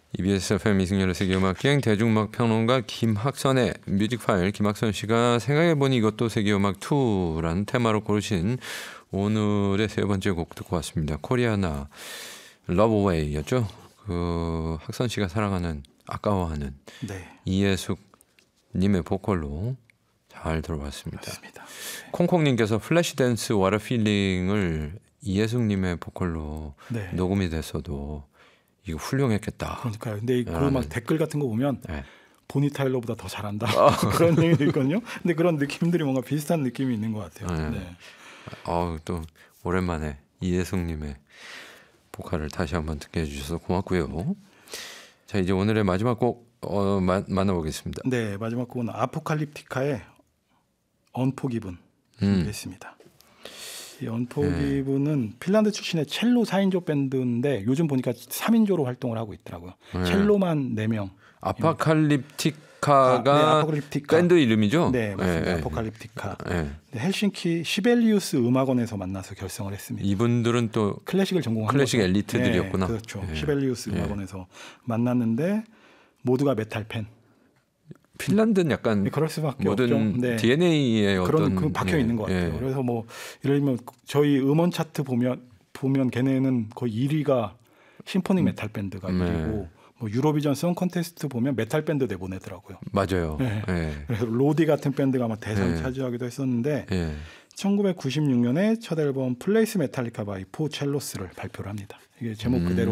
EBS FM 이승열의 세계음악기행 대중음악 평론가 김학선의 뮤직파일 김학선 씨가 생각해보니 이것도 세계음악 2라는 테마로 고르신 오늘의 세 번째 곡 듣고 왔습니다. 코리아나 러브웨이였죠. 그 학선 씨가 사랑하는 아까워하는 네. 이예숙 님의 보컬로 잘 들어봤습니다. 맞습니다. 콩콩님께서 플래시댄스 워터 필링을 이예숙 님의 보컬로 네. 녹음이 됐어도 이거 훌륭했겠다. 그러니까요. 근데 그 막 댓글 같은 거 보면 네. 보니 타일러보다 더 잘한다 그런 얘기도 있거든요. 근데 그런 느낌들이 뭔가 비슷한 느낌이 있는 것 같아요. 네. 또 오랜만에 이예숙님의 보컬을 다시 한번 듣게 해주셔서 고맙고요. 자, 이제 오늘의 마지막 곡 만나보겠습니다. 네, 마지막 곡은 아포칼립티카의 언포기븐 준비했습니다. 이 언포기븐은 핀란드 출신의 첼로 4인조 밴드인데 요즘 보니까 3인조로 활동을 하고 있더라고요. 첼로만 4명. 아포칼립티카가 네, 아포칼립티카. 밴드 이름이죠? 네, 맞습니다. 아포칼립티카. 헬싱키 시벨리우스 음악원에서 만나서 결성을 했습니다. 이분들은 또 클래식을 전공한 클래식 거죠. 엘리트들이었구나. 네, 그렇죠. 시벨리우스 음악원에서 만났는데 모두가 메탈 팬. 핀란드는 약간 네, 그럴 수밖에 모든 없죠. 네. DNA에 그런 어떤 박혀 있는 것 같아요. 그래서 뭐 예를 들면 저희 음원 차트 보면 걔네는 거의 1위가 심포닉 메탈 밴드가 1위고 뭐 유로비전 송 콘테스트 보면 메탈 밴드 내보내더라고요. 맞아요. 네. 그래서 로디 같은 밴드가 막 대상 차지하기도 했었는데 1996년에 첫 앨범 플레이스 메탈리카 바이 포 첼로스를 발표를 합니다. 이게 제목 그대로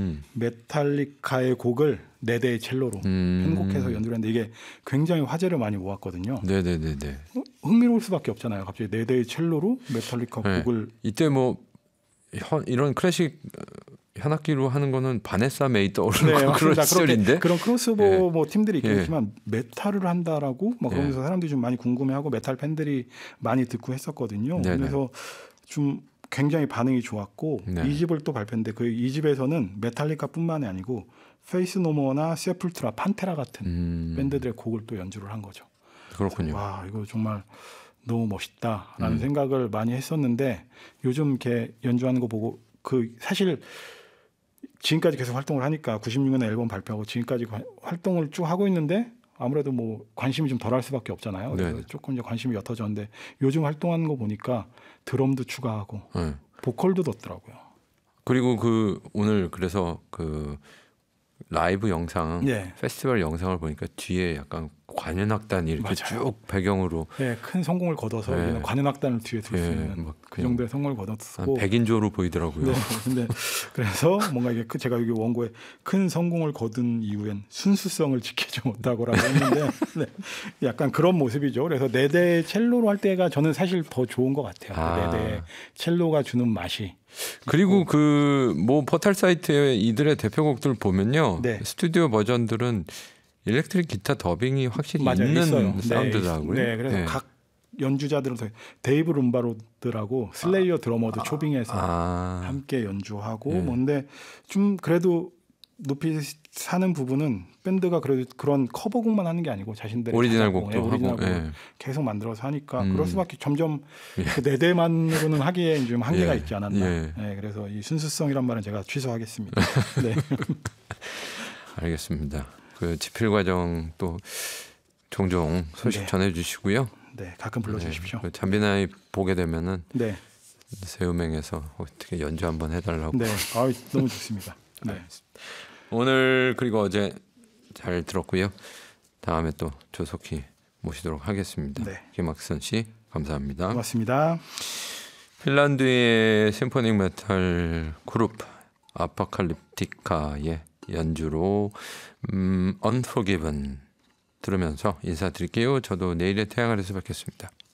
메탈리카의 곡을 4대의 첼로로 편곡해서 연주를 했는데 이게 굉장히 화제를 많이 모았거든요. 네네네. 흥미로울 수밖에 없잖아요. 갑자기 4대의 첼로로 메탈리카 곡을 이때 뭐 이런 클래식 현악기로 하는 거는 바네사 메이 떠오르는 그런 시절인데 그런 크로스오버 뭐 팀들이 있겠지만 메탈을 한다라고 막 그러면서 사람들이 좀 많이 궁금해하고 메탈 팬들이 많이 듣고 했었거든요. 그래서 좀 굉장히 반응이 좋았고 2집을 또 발표했는데 그 2집에서는 메탈리카뿐만이 아니고 페이스 노머나 세풀트라, 판테라 같은 밴드들의 곡을 또 연주를 한 거죠. 그렇군요. 와, 이거 정말 너무 멋있다라는 생각을 많이 했었는데 요즘 이렇게 연주하는 거 보고 그 사실 지금까지 계속 활동을 하니까 96년에 앨범 발표하고 지금까지 활동을 쭉 하고 있는데 아무래도 뭐 관심이 좀 덜할 수밖에 없잖아요. 그래서 조금 이제 관심이 옅어졌는데 요즘 활동하는 거 보니까 드럼도 추가하고 보컬도 넣더라고요. 그리고 그 오늘 그래서 그 라이브 영상, 페스티벌 영상을 보니까 뒤에 약간 관현악단이 이렇게 쭉 배경으로 큰 성공을 거둬서 관현악단을 뒤에 둘 수 있는 그 정도의 성공을 거뒀고 100인조로 보이더라고요. 근데 그래서 뭔가 이게 제가 여기 원고에 큰 성공을 거둔 이후엔 순수성을 지키지 못하고라고 했는데 약간 그런 모습이죠. 그래서 4대 첼로로 할 때가 저는 사실 더 좋은 것 같아요. 4대 첼로가 주는 맛이. 그리고 그 뭐 포털 사이트에 이들의 대표곡들 보면요, 스튜디오 버전들은 일렉트릭 기타 더빙이 확실히 있는 있어요. 사운드더라고요. 그래서 각 연주자들은 데이브 룸바로드라고 슬레이어 드러머도 초빙해서 함께 연주하고 뭔데 좀 그래도 높이 사는 부분은 밴드가 그래도 그런 커버곡만 하는 게 아니고 자신들의 오리지널 곡도 하고 계속 만들어서 하니까 그럴 수밖에 점점 그 4대만으로는 하기에 좀 한계가 있지 않았나. 그래서 이 순수성이란 말은 제가 취소하겠습니다. 알겠습니다. 그 집필 과정 또 종종 소식 전해주시고요. 가끔 불러주십시오. 그 잠비나이 보게 되면은 새음행에서 어떻게 연주 한번 해달라고. 너무 좋습니다. 오늘 그리고 어제 잘 들었고요. 다음에 또 조속히 모시도록 하겠습니다. 김학선 씨 감사합니다. 고맙습니다. 핀란드의 심포닉 메탈 그룹 아포칼립티카의 연주로 Unforgiven 들으면서 인사드릴게요. 저도 내일의 태양 아래서 뵙겠습니다.